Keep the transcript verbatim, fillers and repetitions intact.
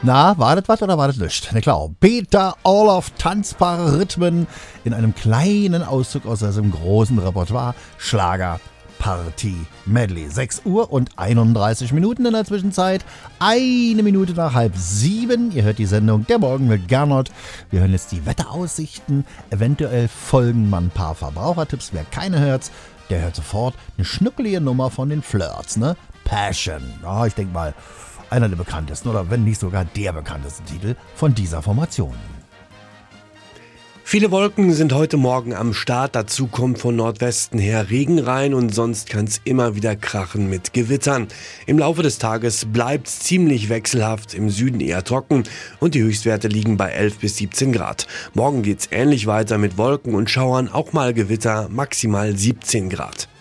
Na, wartet was oder wartet nicht? Ne klar, Peter Orloff, tanzbare Rhythmen in einem kleinen Auszug aus seinem großen Repertoire, Schlager Party Medley. sechs Uhr und einunddreißig Minuten in der Zwischenzeit, eine Minute nach halb sieben. Ihr hört die Sendung Der Morgen mit Gernot. Wir hören jetzt die Wetteraussichten, eventuell folgen mal ein paar Verbrauchertipps. Wer keine hört, der hört sofort eine schnuckelige Nummer von den Flirts, ne? Passion. Ja, ich denke mal, einer der bekanntesten oder wenn nicht sogar der bekannteste Titel von dieser Formation. Viele Wolken sind heute Morgen am Start, dazu kommt von Nordwesten her Regen rein und sonst kann es immer wieder krachen mit Gewittern. Im Laufe des Tages bleibt es ziemlich wechselhaft, im Süden eher trocken und die Höchstwerte liegen bei elf bis siebzehn Grad. Morgen geht's ähnlich weiter mit Wolken und Schauern, auch mal Gewitter, maximal siebzehn Grad.